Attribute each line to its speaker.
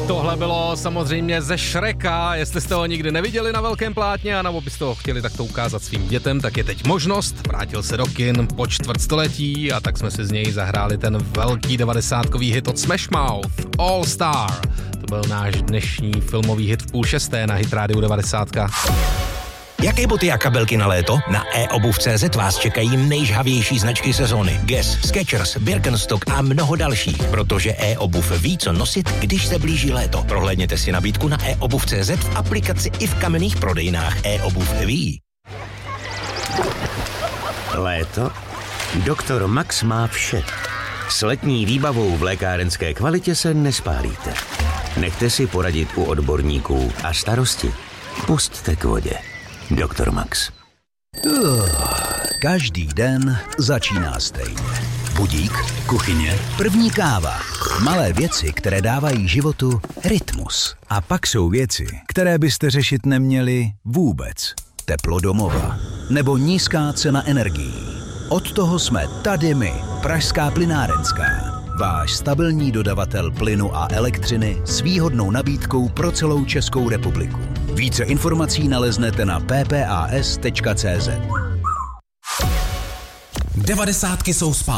Speaker 1: Tohle bylo samozřejmě ze Shreka, jestli jste ho nikdy neviděli na velkém plátně, anebo byste ho chtěli takto ukázat svým dětem, tak je teď možnost. Vrátil se do kin po čtvrtstoletí a tak jsme si z něj zahráli ten velký 90kový hit od Smash Mouth, All Star. To byl náš dnešní filmový hit v 5:30 na Hit Radio 90.
Speaker 2: Jaké boty a kabelky na léto? Na eobuv.cz vás čekají nejžhavější značky sezóny. Guess, Skechers, Birkenstock a mnoho dalších. Protože eobuv ví, co nosit, když se blíží léto. Prohlédněte si nabídku na eobuv.cz v aplikaci i v kamenných prodejnách. eobuv ví.
Speaker 3: Léto? Doktor Max má vše. S letní výbavou v lékárenské kvalitě se nespálíte. Nechte si poradit u odborníků a starosti pusťte k vodě. Doktor Max.
Speaker 4: Každý den začíná stejně. Budík, kuchyně, první káva. Malé věci, které dávají životu rytmus. A pak jsou věci, které byste řešit neměli vůbec. Teplo domova nebo nízká cena energií. Od toho jsme tady my, Pražská plynárenská. Váš stabilní dodavatel plynu a elektřiny s výhodnou nabídkou pro celou Českou republiku. Více informací naleznete na ppas.cz.
Speaker 5: 90ky jsou zpátky.